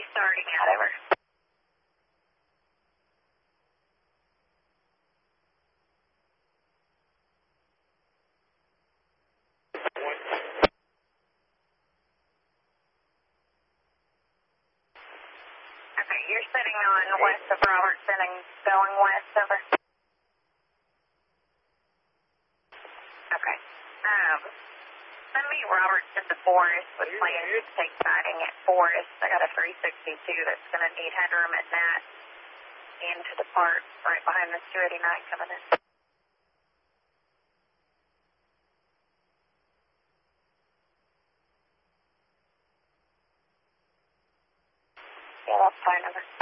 starting out, over. Okay, you're sitting on west of Robertson and going west, over. Okay. Send me Robertson to Forest with plans to take siding at Forest. I got a 362 that's going to need headroom at Nat into the park right behind this 289 coming in. Yeah, that's fine, over.